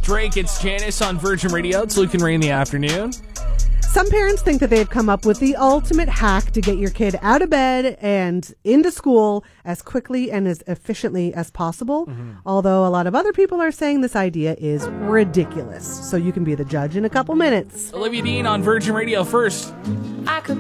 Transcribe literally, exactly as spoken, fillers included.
Drake. It's Janice on Virgin Radio. It's Luke and Ray in the afternoon. Some parents think that they've come up with the ultimate hack to get your kid out of bed and into school as quickly and as efficiently as possible. Mm-hmm. Although a lot of other people are saying this idea is ridiculous. So you can be the judge in a couple minutes. Olivia Dean on Virgin Radio first. I could